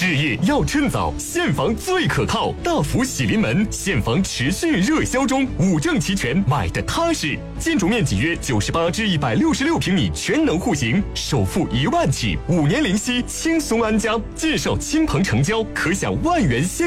置业要趁早，现房最可靠。大福喜临门，现房持续热销中，5证齐全，买的踏实。建筑面积约98至166平米，全能户型，首付1万起，5年零息，轻松安家。介绍亲朋成交，可享1万元现